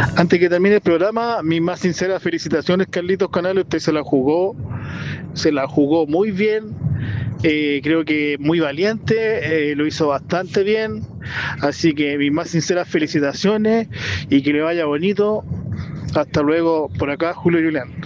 Antes que termine el programa, mis más sinceras felicitaciones, Carlitos Canales. Usted se la jugó muy bien. Creo que muy valiente, lo hizo bastante bien. Así que mis más sinceras felicitaciones y que le vaya bonito. Hasta luego, por acá, Julio Julián.